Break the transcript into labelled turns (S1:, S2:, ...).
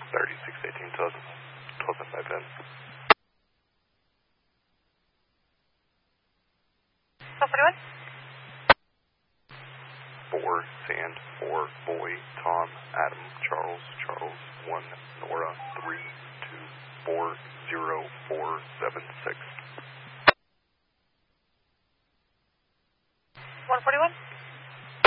S1: 3618 12 by then. 4 Sand, 4 Boy, Tom, Adam, Charles, 1 Nora, 3 2 4 0 4 7 6.